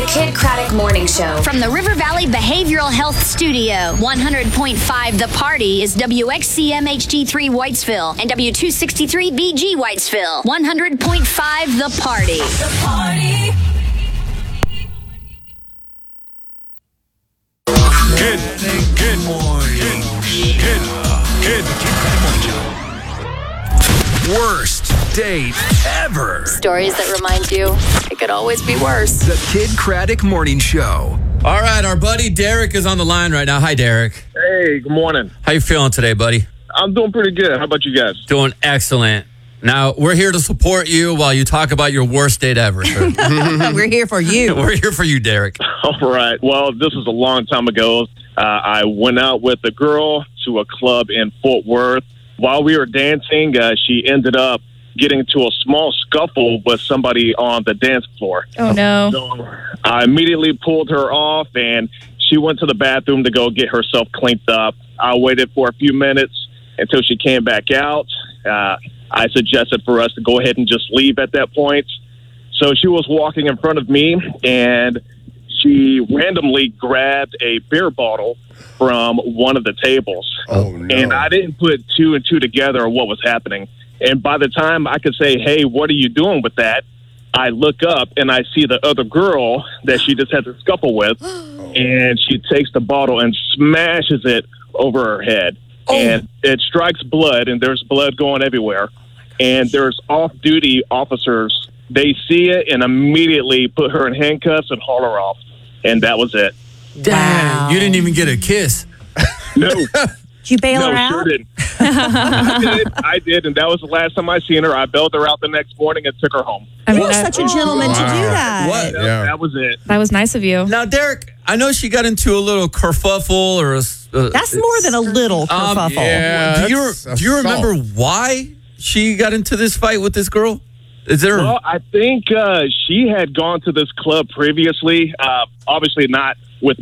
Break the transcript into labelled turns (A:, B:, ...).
A: Kid Craddock Morning Show.
B: From the River Valley Behavioral Health Studio, 100.5 The Party is WXCM HD3 Whitesville and W263 BG Whitesville. 100.5 The Party.
C: The Party.
D: Good morning. Good morning, Joe. Worst date ever.
E: Stories that remind you it could always be worse.
D: The Kid Craddock Morning Show.
F: All right, our buddy Derek is on the line right now. Hi, Derek.
G: Hey, good morning.
F: How you feeling today, buddy?
G: I'm doing pretty good. How about you guys?
F: Doing excellent. Now, we're here to support you while you talk about your worst date ever, sir.
H: We're here for you.
F: We're here for you, Derek.
G: All right. Well, this was a long time ago. I went out with a girl to a club in Fort Worth. While we were dancing, she ended up getting into a small scuffle with somebody on the dance floor.
I: Oh, no.
G: So I immediately pulled her off, and she went to the bathroom to go get herself cleaned up. I waited for a few minutes until she came back out. I suggested for us to go ahead and just leave at that point. So she was walking in front of me, and she randomly grabbed a beer bottle from one of the tables.
J: Oh, no.
G: And I didn't put two and two together on what was happening. And by the time I could say, hey, what are you doing with that? I look up, and I see the other girl that she just had to scuffle with, and she takes the bottle and smashes it over her head. And it strikes blood, and there's blood going everywhere. And there's off-duty officers. They see it and immediately put her in handcuffs and haul her off. And that was it.
F: Damn, you didn't even get a kiss.
G: No.
H: Did you bail her out?
G: Sure didn't. I did, and that was the last time I seen her. I bailed her out the next morning and took her home.
H: You were such a gentleman to do that.
F: What?
G: That was it.
I: That was nice of you.
F: Now, Derek, I know she got into a little kerfuffle or a...
H: That's more than a little kerfuffle.
J: Yeah,
F: do you remember why she got into this fight with this girl? Is there?
G: Well, I think she had gone to this club previously. Obviously not